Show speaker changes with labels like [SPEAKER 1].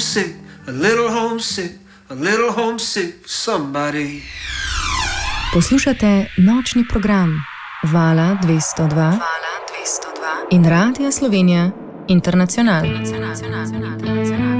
[SPEAKER 1] homesick, a little homesick, a little homesick for somebody.
[SPEAKER 2] Poslušate nočni program Vala 202 in Radia Slovenija Internacional.